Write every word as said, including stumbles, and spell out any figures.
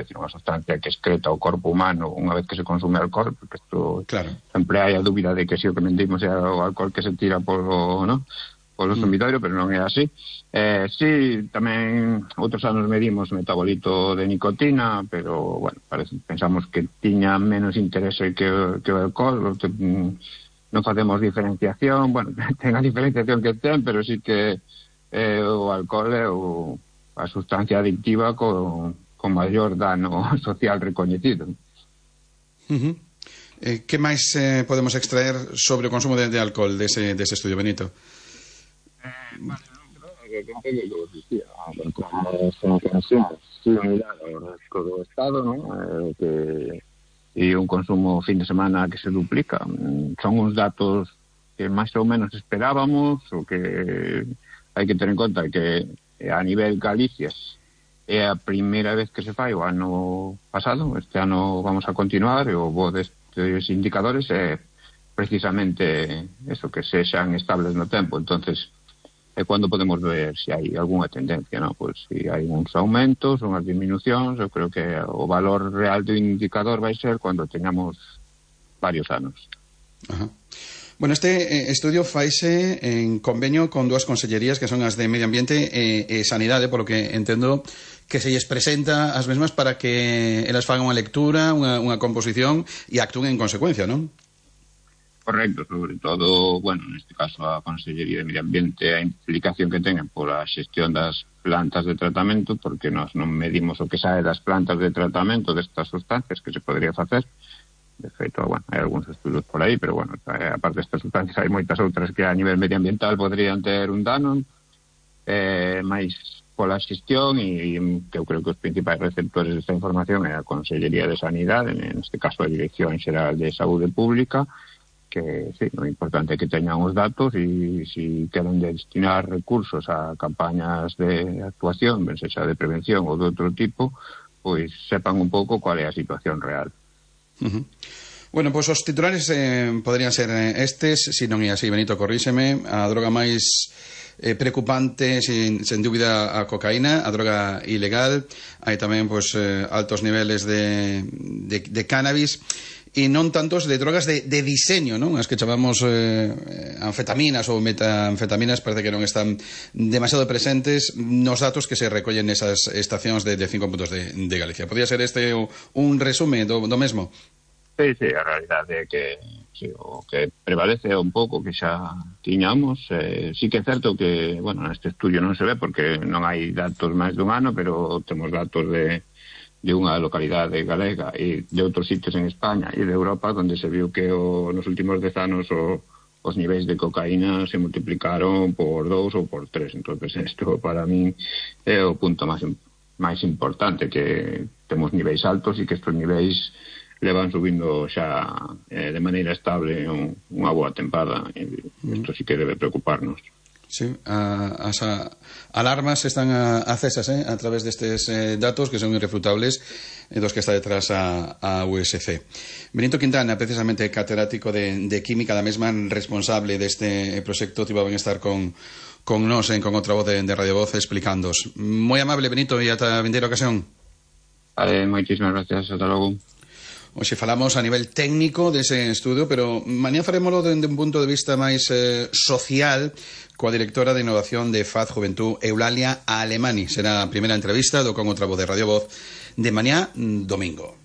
decir, unha sustancia que excreta o corpo humano unha vez que se consume alcohol, porque isto claro. sempre hai a dúbida de que si o que mentimos é o alcohol que se tira polo, ¿no?, polo sumidoiro, mm. pero non é así. Eh, sí, tamén outros anos medimos metabolito de nicotina, pero, bueno, parece, pensamos que tiña menos interese que, que o alcohol, que, non facemos diferenciación, bueno, ten a diferenciación que ten, pero sí que eh, o alcohol é o, a sustancia adictiva con, con maior dano social recoñecido. Uh-huh. Eh, que máis eh, podemos extraer sobre o consumo de, de alcohol dese, dese estudio, Benito? Eh, vale, no, que un pouco que vos dicía, como son consumos similar ao resto do Estado, ¿no?, eh, que e un consumo fin de semana que se duplica. Son uns datos que máis ou menos esperábamos, o que hai que ter en conta que a nivel Galicia é a primeira vez que se fai o ano pasado, este ano vamos a continuar, e o bo destes indicadores é precisamente eso, que sexan estables no tempo. Entonces é cando podemos ver se hai algunha tendencia, ¿no? Pois se hai uns aumentos, unhas disminucións. Eu creo que o valor real do indicador vai ser cando teñamos varios anos. Ajá. Bueno, este eh, estudio faise en convenio con dúas consellerías que son as de Medio Ambiente e, e Sanidade, polo que entendo que se lles presenta as mesmas para que elas fagan unha lectura, unha, unha composición e actúen en consecuencia, non? Correcto, sobre todo, bueno, neste caso a Consellería de Medio Ambiente, a implicación que teñen pola xestión das plantas de tratamento, porque nós non medimos o que sae das plantas de tratamento destas sustancias que se podría facer. De feito, bueno, hai algúns estudos por aí, pero, bueno, aparte destas sustancias hai moitas outras que a nivel medioambiental podrían ter un dano, eh, máis pola xestión, e que eu creo que os principais receptores desta información é a Consellería de Sanidade, neste caso a Dirección Xeral de Saúde Pública, que, sí, o importante é que teñan os datos e se queren destinar recursos a campañas de actuación, ben sexa de prevención ou de outro tipo, pois sepan un pouco cual é a situación real. Uh-huh. Bueno, pois os titulares eh, podrían ser estes, se non é así, Benito, corríxeme. A droga máis eh, preocupante, sin, sen dúbida, a cocaína, a droga ilegal. Hai tamén pois, eh, altos niveles de, de, de cannabis, e non tantos de drogas de, de diseño, non? As que chamamos eh, anfetaminas ou metanfetaminas parece que non están demasiado presentes nos datos que se recollen nesas estacións de, de cinco puntos de, de Galicia. Podría ser este un resume do, do mesmo? Sí, sí, a realidade é que sí, o que prevalece un pouco que xa tiñamos. Eh, sí que é certo que, bueno, neste estudio non se ve porque non hai datos máis dun ano, pero temos datos de de unha localidade galega e de outros sitios en España e de Europa, onde se viu que o, nos últimos dez anos o, os niveis de cocaína se multiplicaron por dous ou por tres. Entonces, isto para mí é o punto máis, máis importante, que temos niveis altos e que estes niveis levan subindo xa eh, de maneira estable un, unha boa tempada. Isto sí que debe preocuparnos. Sí, a, as a, alarmas están a, acesas eh, a través destes eh, datos que son irrefutables, e dos que está detrás a, a U S C. Benito Quintana, precisamente catedrático de, de Química, da mesma responsable deste proxecto, tivo ben estar con, con nos en con outra voz de, de Radio Voz explicándos. Moi amable, Benito, e ata a vindeira ocasión. Vale, moitísimas gracias, ata logo. Hoxe falamos a nivel técnico dese estudio, pero mañá farémolo dende un punto de vista máis eh, social, coa directora de innovación de F A Z Juventud, Eulalia Alemani. Será a primeira entrevista do Con outra voz de Radio Voz de mañá domingo.